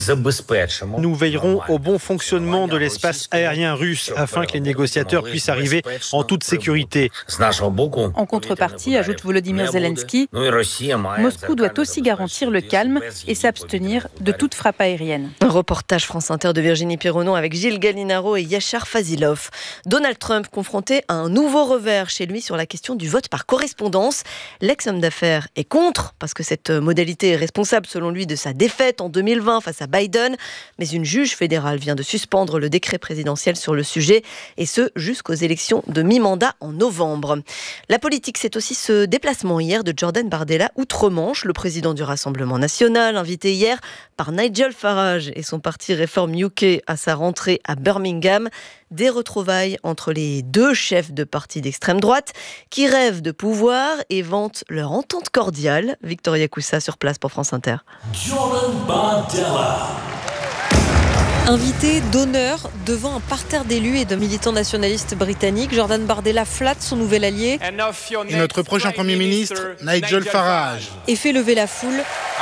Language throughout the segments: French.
Nous veillerons au bon fonctionnement de l'espace aérien russe afin que les négociateurs puissent arriver en toute sécurité. En contrepartie, ajoute Volodymyr Zelensky, Moscou doit aussi garantir le calme et s'abstenir de toute frappe aérienne. Un reportage France Inter de Virginie Pironneau avec Gilles Gallinaro et Yachar Fazilov. Donald Trump confronté à un nouveau revers chez lui sur la question du vote par correspondance. L'ex-homme d'affaires est contre parce que cette modalité est responsable selon lui de sa défaite en 2020 face à Biden. Mais une juge fédérale vient de suspendre le décret présidentiel sur le sujet et ce jusqu'aux élections de mi-mandat en novembre. La politique, c'est aussi ce déplacement hier de Jordan Bardella outre-Manche, le président du Rassemblement national, invité hier par Nigel Farage et son parti Reform UK à sa rentrée à Birmingham. Des retrouvailles entre les deux chefs de partis d'extrême droite qui rêvent de pouvoir et vantent leur entente cordiale. Victoria Coussa sur place pour France Inter. Jordan Bardella. Invité d'honneur devant un parterre d'élus et de militants nationalistes britanniques, Jordan Bardella flatte son nouvel allié et notre prochain Premier ministre, Nigel Farage. Et fait lever la foule.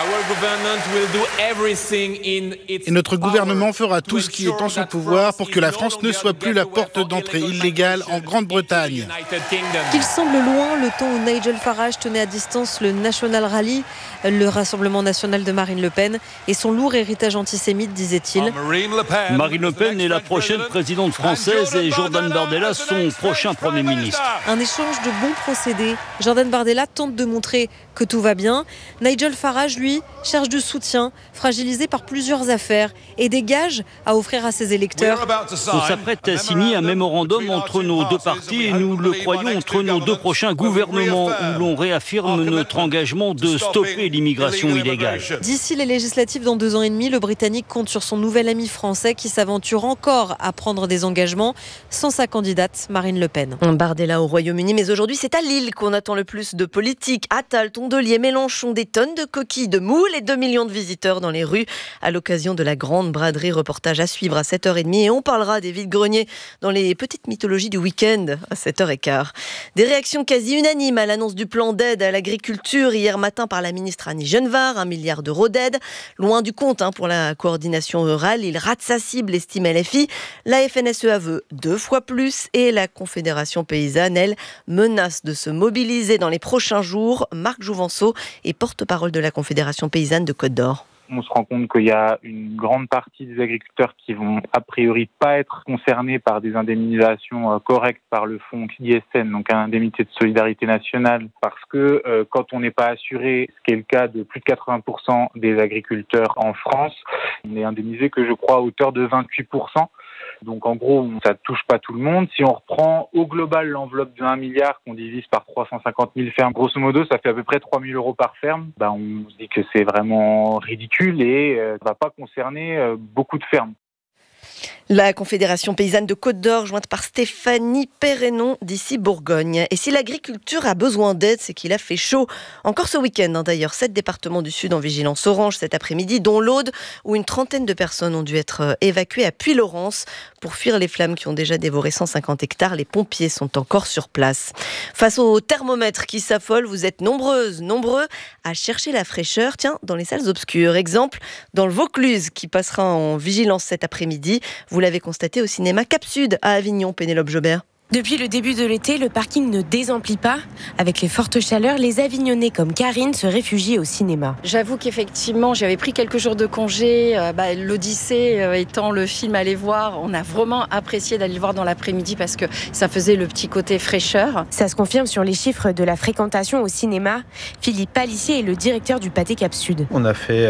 Et notre gouvernement fera tout ce qui est en son pouvoir pour que la France ne soit plus la porte d'entrée illégale en Grande-Bretagne. Qu'il semble loin le temps où Nigel Farage tenait à distance le National Rally, le Rassemblement national de Marine Le Pen, et son lourd héritage antisémite, disait-il. Marine Le Pen est la prochaine présidente française et Jordan Bardella son prochain Premier ministre. Un échange de bons procédés. Jordan Bardella tente de montrer que tout va bien. Nigel Farage, lui, cherche du soutien, fragilisé par plusieurs affaires et des gages à offrir à ses électeurs. On s'apprête à signer un mémorandum entre nos deux partis et nous le croyons entre nos deux prochains gouvernements où l'on réaffirme notre engagement de stopper l'immigration illégale. D'ici les législatives dans 2 ans et demi, le Britannique compte sur son nouvel ami français qui s'aventure encore à prendre des engagements sans sa candidate Marine Le Pen. Bardella au Royaume-Uni, mais aujourd'hui c'est à Lille qu'on attend le plus de politique. Attal, Tondelier, Mélenchon, des tonnes de coquilles de moules et 2 millions de visiteurs dans les rues à l'occasion de la grande braderie. Reportage à suivre à 7h30 et on parlera des vides-greniers dans les petites mythologies du week-end à 7h15. Des réactions quasi unanimes à l'annonce du plan d'aide à l'agriculture hier matin par la ministre Annie Genevard, 1 milliard d'euros d'aide. Loin du compte pour la coordination rurale, il rate sa cible, estime LFI. La FNSEA veut 2 fois plus et la Confédération paysanne, elle, menace de se mobiliser dans les prochains jours. Marc Jouvenceau est porte-parole de la Confédération paysanne de Côte-d'Or. On se rend compte qu'il y a une grande partie des agriculteurs qui vont a priori pas être concernés par des indemnisations correctes par le fonds ISN, donc un indemnité de solidarité nationale, parce que quand on n'est pas assuré, ce qui est le cas de plus de 80% des agriculteurs en France, on est indemnisé que je crois à hauteur de 28%. Donc en gros, ça ne touche pas tout le monde. Si on reprend au global l'enveloppe de 1 milliard qu'on divise par 350 000 fermes, grosso modo, ça fait à peu près 3 000 euros par ferme. On se dit que c'est vraiment ridicule et ça ne va pas concerner beaucoup de fermes. La Confédération paysanne de Côte-d'Or, jointe par Stéphanie Perrennon d'ici Bourgogne. Et si l'agriculture a besoin d'aide, c'est qu'il a fait chaud. Encore ce week-end, d'ailleurs, 7 départements du Sud en vigilance orange cet après-midi, dont l'Aude, où une trentaine de personnes ont dû être évacuées à Puylaurens pour fuir les flammes qui ont déjà dévoré 150 hectares. Les pompiers sont encore sur place. Face au thermomètre qui s'affole, vous êtes nombreux à chercher la fraîcheur, dans les salles obscures. Exemple, dans le Vaucluse, qui passera en vigilance cet après-midi. Vous l'avez constaté au cinéma Cap Sud à Avignon, Pénélope Jobert. Depuis le début de l'été, le parking ne désemplit pas. Avec les fortes chaleurs, les Avignonnais comme Karine se réfugient au cinéma. J'avoue qu'effectivement, j'avais pris quelques jours de congé. L'Odyssée étant le film à aller voir, on a vraiment apprécié d'aller le voir dans l'après-midi parce que ça faisait le petit côté fraîcheur. Ça se confirme sur les chiffres de la fréquentation au cinéma. Philippe Palissier est le directeur du Pâté Cap Sud. On a fait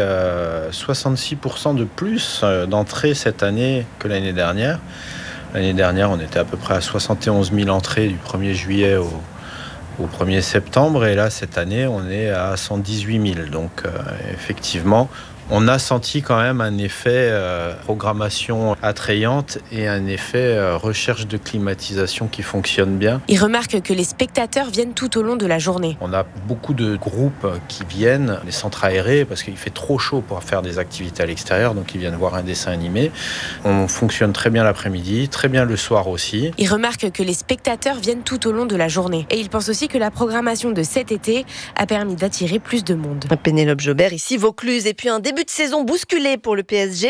66% de plus d'entrées cette année que l'année dernière. L'année dernière, on était à peu près à 71 000 entrées du 1er juillet au 1er septembre. Et là, cette année, on est à 118 000. Donc, effectivement, on a senti quand même un effet programmation attrayante et un effet recherche de climatisation qui fonctionne bien. Il remarque que les spectateurs viennent tout au long de la journée. On a beaucoup de groupes qui viennent, les centres aérés, parce qu'il fait trop chaud pour faire des activités à l'extérieur, donc ils viennent voir un dessin animé. On fonctionne très bien l'après-midi, très bien le soir aussi. Il remarque que les spectateurs viennent tout au long de la journée. Et il pense aussi que la programmation de cet été a permis d'attirer plus de monde. Pénélope Jobert, ici Vaucluse. Et puis un début début de saison bousculé pour le PSG.